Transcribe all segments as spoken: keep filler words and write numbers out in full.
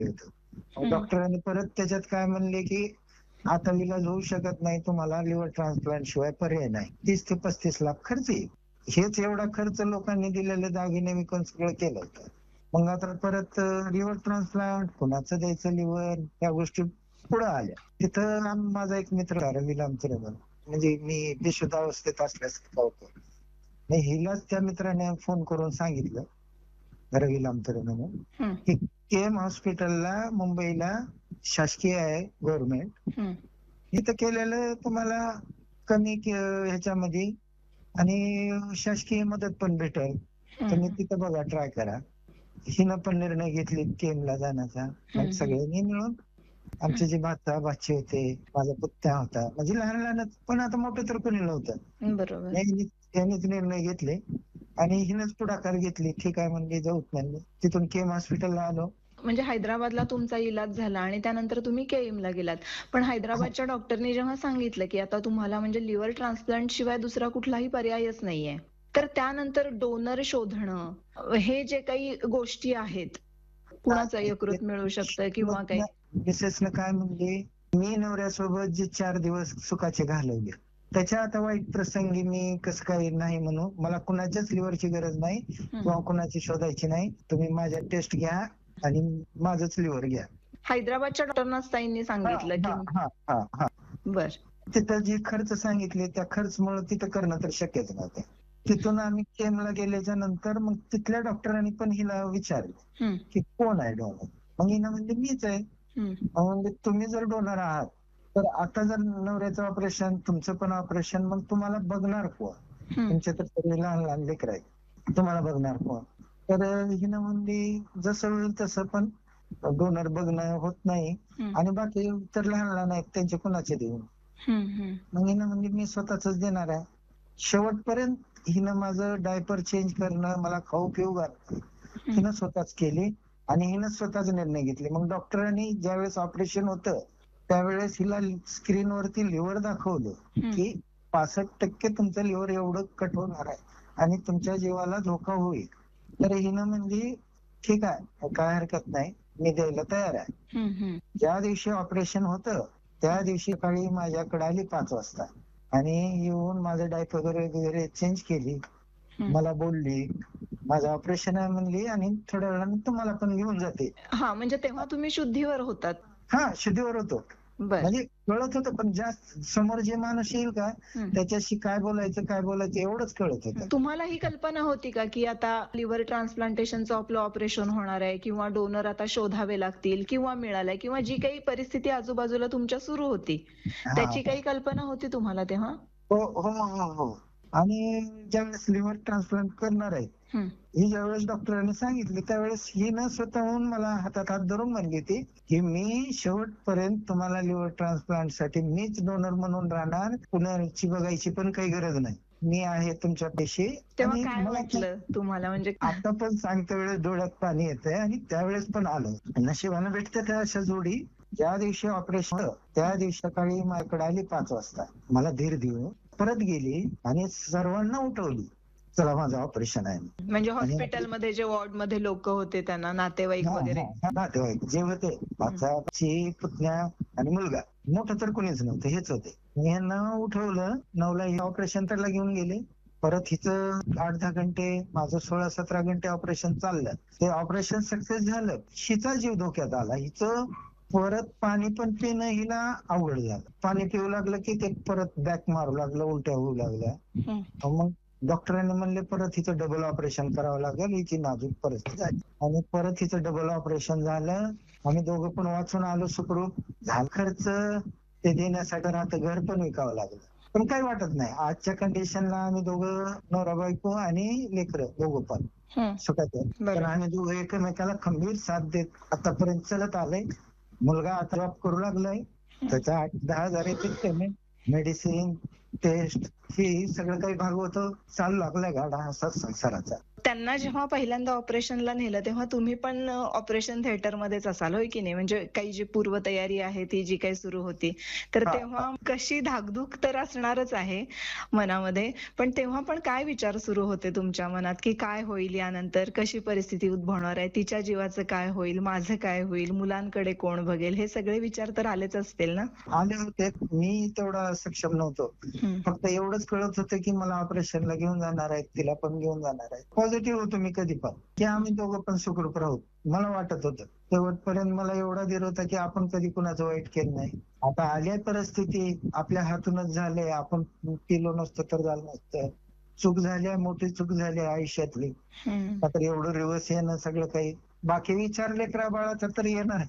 होतं. हं. डॉक्टरांनी परत त्याच्यात काय म्हणले, की आता इलाज होऊ शकत नाही, तुम्हाला लिव्हर ट्रान्सप्लांट शिवाय पर्याय नाही. तीस ते पस्तीस लाख खर्च येईल. हेच एवढा खर्च लोकांनी दिलेले दागिने विकून सगळं केलं होतं. मग आता परत लिव्हर ट्रान्सप्लांट, कुणाचं द्यायचं लिव्हर, या गोष्टी पुढे आल्या. तिथं आम- माझा एक मित्र रवी लामचरे म्हणून, म्हणजे मी बेशुद्ध अवस्थेत असल्यासारखा होतो. मग हिलाच त्या मित्राने फोन करून सांगितलं, रवी लामचरे म्हणून, हं. की केम हॉस्पिटलला मुंबईला शासकीय आहे गव्हर्नमेंट, हं. इथं केलेलं तुम्हाला कमी क- ह्याच्यामध्ये आणि शासकीय मदत पण भेटेल. तुम्ही हं. तिथं बघा, ट्राय करा. हिनं पण निर्णय घेतले केमला जाण्याचा. मग हं. सगळ्यांनी मिळून, आमचे जे भाचा भाची होते, माझा पुत्या होता, म्हणजे लहान लहान, पण आता मोठं तर कोणी नव्हतं. बरोबर. यांनी- यांनीच निर्णय घेतले आणि हिनंच पुढाकार घेतली. ठीक आहे म्हणली, जाऊत म्हणली. तिथून केम हॉस्पिटलला आलो. म्हणजे हैदराबादला तुमचा इलाज झाला आणि त्यानंतर तुम्ही केईमला गेलात. पण हैदराबादच्या डॉक्टरनी जेव्हा सांगितलं, की आता तुम्हाला म्हणजे लिव्हर ट्रान्सप्लांट शिवाय दुसरा कुठलाही पर्यायच नाहीये. तर त्यानंतर डोनर शोधणं, हे जे काही गोष्टी आहेत, कुणाचं यकृत मिळू शकतं किंवा काही. मिसेसनं काय म्हणले, मी नवऱ्यासोबत जे चार दिवस सुखाचे घालवले, त्याच्या आता वाईट प्रसंगी मी कसं काही नाही म्हणू. मला कुणाच्याच लिव्हरची गरज नाही किंवा कुणाची शोधायची नाही. तुम्ही माझ्या टेस्ट घ्या आणि माझंच लिव्हर घ्या. हैदराबादच्या डॉक्टरना ताईंनी सांगितलं की हा हा हा बर. तिथं जे खर्च सांगितले, त्या खर्चमुळे तिथं करणं तर शक्यच नव्हतं. तिथून आम्ही केमला गेल्याच्या नंतर मग तिथल्या डॉक्टरांनी पण हिला विचारलं, की कोण आहे डोनर. मग हिनं म्हणजे मीच आहे. म्हणजे तुम्ही जर डोनर आहात, तर आता जर नवऱ्याचं ऑपरेशन, तुमचं पण ऑपरेशन, मग तुम्हाला बघणार कोण? तुमच्या तर सगळे लहान लहान लेकर आहेत, तुम्हाला बघणार कोण? तर हिनं म्हणली, जसं होईल तसं, पण डोनर बघणं होत नाही आणि बाकी तर लहान लहान आहेत, त्यांचे कुणाचे देऊ. मग हिनं म्हणजे मी स्वतःच देणार आहे. शेवटपर्यंत हिनं माझं डायपर चेंज करणं, मला खाऊ पिऊ घालणं, हिनं स्वतःच केली आणि हिनं स्वतःच निर्णय घेतले. मग डॉक्टरांनी ज्यावेळेस ऑपरेशन होतं, त्यावेळेस हिला स्क्रीनवरती लिव्हर दाखवलं, की पासष्ट टक्के तुमचं लिव्हर एवढं कट होणार आहे आणि तुमच्या जीवाला धोका होईल. तर हिनं म्हणजे ठीक आहे, काय हरकत नाही, मी द्यायला तयार आहे. ज्या दिवशी ऑपरेशन होतं, त्या दिवशी सकाळी माझ्याकडे आली पाच वाजता आणि येऊन माझं डायपर वगैरे वगैरे चेंज केली. मला बोलली, माझं ऑपरेशन आहे म्हणली आणि थोड्या वेळाने तुम्हाला पण घेऊन जाते. हा, म्हणजे तेव्हा तुम्ही शुद्धीवर होतात. हा, शुद्धीवर होतो. म्हणजे कळत होतं, पण जास्त समोर जे माणूस येईल का, त्याच्याशी काय बोलायचं काय बोलायचं एवढंच कळत होतं. तुम्हाला ही कल्पना होती का, की आता लिव्हर ट्रान्सप्लांटेशनचं आपलं ऑपरेशन होणार आहे किंवा डोनर आता शोधावे लागतील किंवा मिळालाय किंवा जी काही परिस्थिती आजूबाजूला तुमच्या सुरू होती, त्याची काही कल्पना होती तुम्हाला तेव्हा? हो हो हो हो. आणि ज्यावेळेस लिव्हर ट्रान्सप्लांट करणार आहे, ही ज्यावेळेस डॉक्टरांनी सांगितली, त्यावेळेस ही न स्वतःहून मला हातात हात धरून म्हणली होती, की मी शेवटपर्यंत तुम्हाला लिव्हर ट्रान्सप्लांट साठी मीच डोनर म्हणून राहणार, कुणाची बघायची पण काही गरज नाही, मी आहे तुमच्या पेशी. तेव्हा काय वाटलं तुम्हाला? म्हणजे आता पण सांगते वेळेस डोळ्यात पाणी येतंय आणि त्यावेळेस पण आलं. नशिबानं भेटते त्या अशा जोडी. ज्या दिवशी ऑपरेशन, त्या दिवशी सकाळी माझ्याकडे आली पाच वाजता, मला धीर देऊन परत गेली आणि सर्वांना उठवली, चला माझं ऑपरेशन आहे. म्हणजे हॉस्पिटलमध्ये जे वॉर्ड मध्ये लोक होते त्यांना, नातेवाईक वगैरे, नातेवाईक जे होते, भाची, पुतण्या आणि मुलगा, मोठं तर कोणीच नव्हतं, हेच होते. यांना उठवलं, नऊला ऑपरेशन घेऊन गेले. परत हिचं आठ दहा घंटे, माझं सोळा सतरा घंटे ऑपरेशन चाललं. ते ऑपरेशन सक्सेस झालं, हिचा जीव धोक्यात आला. हिचं परत पाणी पण पिणं हिला अवघड झालं. पाणी पिऊ लागलं की ते परत बॅक मारू लागलं, उलट्या होऊ लागल्या. मग डॉक्टरांनी म्हणले परत हिचं डबल ऑपरेशन करावं लागेल, हिची नाजूक परिस्थिती झाली. आणि परत हिचं डबल ऑपरेशन झालं. आम्ही दोघं पण वाचून आलो सुखरूप. झाला खर्च ते देण्यासाठी राहतं घर पण विकावं लागलं, पण काही वाटत नाही. आजच्या कंडिशनला आम्ही दोघं, नवरा बायको आणि लेकरं दोघं पण सुखाचं, तर आम्ही दोघं एकमेकाला खंबीर साथ देत आतापर्यंत चलत आलंय. मुलगा आता जॉब करू लागलाय, त्याचा आठ दहा हजार येते पेमेंट, मेडिसिन, टेस्ट, फी सगळं काही भागवतो, चालू लागलाय गाडा असा संसाराचा. त्यांना जेव्हा पहिल्यांदा ऑपरेशनला नेलं तेव्हा तुम्ही पण ऑपरेशन थिएटर मध्येच असाल होय की नाही? म्हणजे काही जी पूर्वतयारी आहे ती जी काही सुरू होती तर तेव्हा कशी धाकधूक तर असणारच आहे मनामध्ये, पण तेव्हा पण काय विचार सुरू होते तुमच्या मनात की काय होईल यानंतर, कशी परिस्थिती उद्भवणार आहे, तिच्या जीवाचं काय होईल, माझं काय होईल, मुलांकडे कोण बघेल, हे सगळे विचार तर आलेच असतील ना? आले होते. मी तेवढा सक्षम नव्हतो. फक्त एवढंच कळत होतं की मला ऑपरेशनला घेऊन जाणार आहेत, तिला पण घेऊन जाणार आहेत. पॉझिटिव्ह होतो मी कधी पण की आम्ही दोघं पण सुखरूप राहू मला वाटत होतं. शेवटपर्यंत मला एवढा धीर होता की आपण कधी कुणाचं वाईट केलं नाही. आता आली परिस्थिती, आपल्या हातूनच झाले, आपण केलो नसतं तर झालं नसतं. चूक झाली, मोठी चूक झाली आयुष्यातली. तर एवढं रिवर्स येणं सगळं काही बाकी विचार लेकरा बाळाचा तर येणार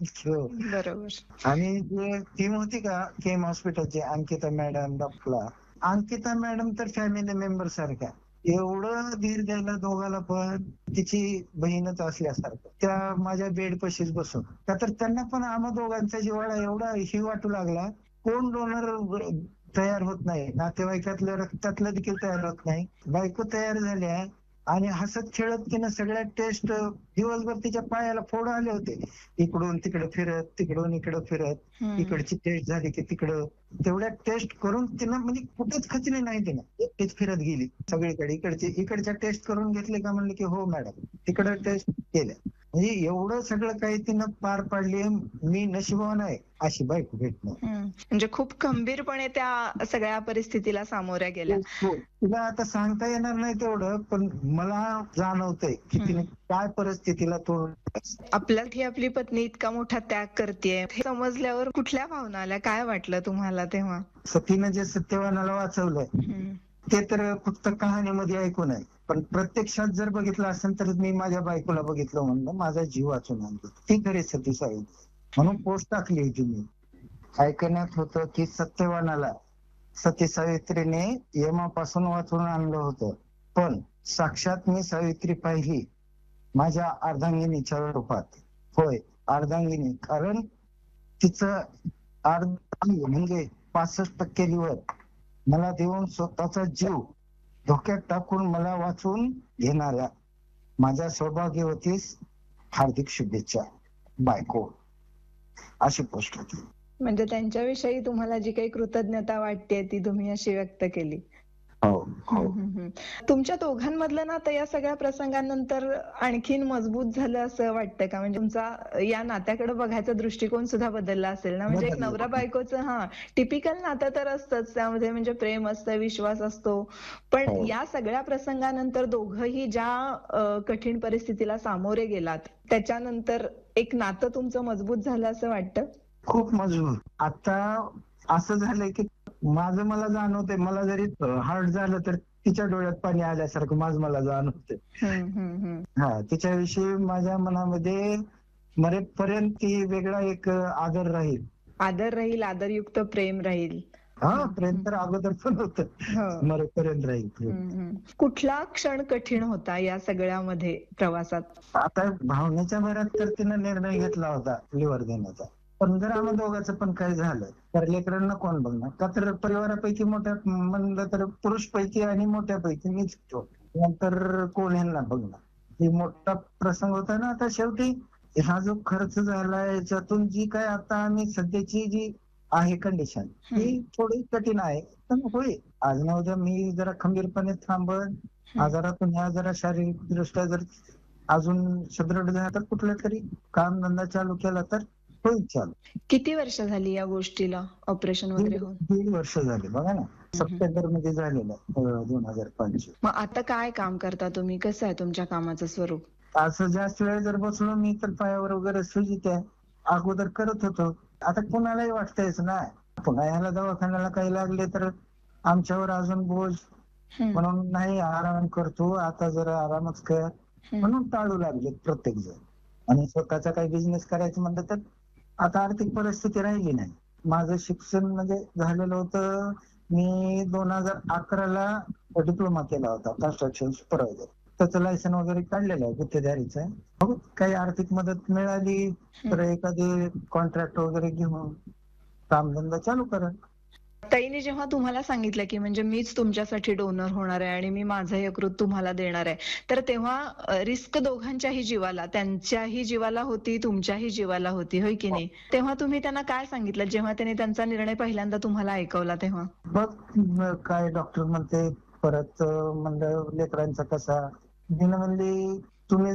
बरोबर. आणि जे टीम होती का केम हॉस्पिटलची, Ankita madam, doctor Ankita madam तर फॅमिली मेंबर सारख्या, एवढं धीर द्यायला दोघाला पण तिची बहीणच असल्यासारखं. त्या माझ्या बेड पाशीच बसून, का तर त्यांना पण आम्हा दोघांचा जिव्हाळा एवढा ही वाटू लागला, कोण डोनर तयार होत नाही, नातेवाईकातलं रक्तातलं देखील तयार होत नाही. बायको तयार झाल्या आणि हसत खेळत तिनं सगळ्या टेस्ट, दिवसभर तिच्या पायाला फोड आले होते, इकडून तिकडे फिरत, तिकडून इकडे फिरत, इकडची टेस्ट झाली की तिकडं, तेवढ्या टेस्ट करून तिनं म्हणजे कुठेच खचली नाही, तिनं एकटीच फिरत गेली सगळीकडे. इकडची इकडच्या टेस्ट करून घेतले का म्हणले की हो मॅडम, तिकडे टेस्ट केल्या. म्हणजे एवढं सगळं काही तिनं पार पाडली. मी नशिबवान आहे अशी बायको भेटणं. म्हणजे खूप खंबीरपणे त्या सगळ्या परिस्थितीला सामोऱ्या गेल्या. तुला आता सांगता येणार नाही तेवढं, पण मला जाणवतंय की तिने काय परिस्थितीला तोंड. आपल्यात आपली पत्नी इतका मोठा त्याग करतेय हे समजल्यावर कुठल्या भावना आल्या, काय वाटलं तुम्हाला तेव्हा? सतीनं जे सत्यवानाला वाचवलंय ते तर फक्त कहाणीमध्ये ऐकून आहे, पण प्रत्यक्षात जर बघितलं असेल तर मी माझ्या बायकोला बघितलं म्हणलं माझा जीव वाचून आणला. ती खरी सती सावित्री म्हणून पोस्ट टाकली होती मी. ऐकण्यात होतं की सत्यवानाला सती सावित्रीने यमापासून वाचून आणलं होतं, पण साक्षात मी सावित्री पाहिली माझ्या अर्धांगिनीच्या रूपात. होय, अर्धांगिनी, कारण तिचं अर्धांग म्हणजे पासष्ट टक्के लिव्हर मला देऊन स्वतःचा जीव धोक्यात टाकून मला वाचवून घेणाऱ्या माझ्या सौभाग्यवतीस हार्दिक शुभेच्छा बायको, अशी पोस्ट होती. म्हणजे त्यांच्याविषयी तुम्हाला जी काही कृतज्ञता वाटते ती तुम्ही अशी व्यक्त केली. तुमच्या दोघांमधलं नातं या सगळ्या प्रसंगानंतर आणखीन मजबूत झालं असं वाटतं का? म्हणजे तुमचा या नात्याकडे बघायचा दृष्टिकोन सुद्धा बदलला असेल ना? म्हणजे एक नवरा बायकोचं हा टिपिकल नातं तर असतंच, त्यामध्ये म्हणजे प्रेम असतं, विश्वास असतो, पण या सगळ्या प्रसंगानंतर दोघंही ज्या कठीण परिस्थितीला सामोरे गेलात त्याच्यानंतर एक नातं तुमचं मजबूत झालं असं वाटतं? खूप मजबूत. आता असं झालंय की माझं मला जाणवतंय, मला जरी हार्ट झालं तर तिच्या डोळ्यात पाणी आल्यासारखं माझं मला जाणवतंय. हा, तिच्याविषयी माझ्या मनामध्ये मरेपर्यंत ती वेगळा एक आदर राहील. आदर राहील, आदरयुक्त प्रेम राहील. हा, प्रेम तर अगोदर पण होतं, मरेपर्यंत राहील. कुठला क्षण कठीण होता या सगळ्यामध्ये प्रवासात? आता भावनेच्या भरात तर तिनं निर्णय घेतला होता लिव्हर देण्याचा, पण जर आम्हा दोघांचं पण काही झालं तर लेकरांना कोण बघणार? का तर परिवारापैकी मोठ्या म्हणलं तर पुरुषपैकी आणि मोठ्यापैकी मीच होतो, नंतर कोण ह्यांना बघणार? ही मोठा प्रसंग होता ना. आता शेवटी हा जो खर्च झालाय याच्यातून जी काय आता आम्ही सध्याची जी आहे कंडिशन ही थोडी कठीण आहे, पण होईल आज ना उद्या. मी जरा खंबीरपणे थांबन, आजारातून ह्या जरा शारीरिक दृष्ट्या जर अजून सुदृढ झाला तर कुठला तरी काम धंदा चालू केला तर होईल चालू. किती वर्ष झाली या गोष्टीला, ऑपरेशन वगैरे होऊन? दीड वर्ष झाले बघा ना, सप्टेंबर मध्ये झालेलं दोन हजार पंचवीस. मग आता काय काम करता तुम्ही, कसं आहे तुमच्या कामाचं स्वरूप? असं जास्त वेळ जर बसलो मी तर पायावर वगैरे सुजित आहे, अगोदर करत होतो. आता कुणालाही वाटतंयच ना, पुन्हा ह्याला दवाखान्याला काही लागले तर आमच्यावर अजून बोज, म्हणून नाही आराम करतो आता, जरा आरामच कर म्हणून टाळू लागले प्रत्येक जण. आणि स्वतःचा काही बिझनेस करायचं म्हणलं तर आता आर्थिक परिस्थिती राहिली नाही. माझं शिक्षण म्हणजे झालेलं होतं, मी दोन हजार अकराला डिप्लोमा केला होता कन्स्ट्रक्शन सुपरवायझर, त्याचं लायसन वगैरे काढलेलं आहे गुत्तेदारीचं. हो, काही आर्थिक मदत मिळाली तर एखादी कॉन्ट्रॅक्ट वगैरे घेऊन कामधंदा चालू करा. ताईने जेव्हा तुम्हाला सांगितलं की म्हणजे मीच तुमच्यासाठी डोनर होणार आहे आणि मी माझं यकृत तुम्हाला देणार आहे, तर तेव्हा रिस्क दोघांच्याही जीवाला, त्यांच्याही जीवाला होती, तुमच्याही जीवाला होती, होय की नाही? तेव्हा तुम्ही त्यांना काय सांगितलं जेव्हा त्यांनी त्यांचा निर्णय पहिल्यांदा तुम्हाला ऐकवला तेव्हा? बघ काय डॉक्टर म्हणते, परत म्हणलं लेकरांचा कसा, मी म्हणली तुम्ही